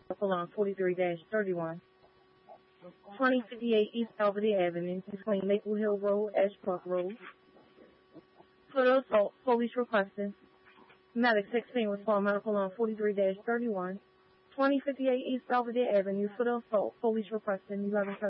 along 43-31. 2058 East Belvedere Avenue between Maple Hill Road, Ashbrook Road. For the assault, police requested medic 16 respond medical on 43-31. 2058 East Belvedere Avenue for the assault, police requested 11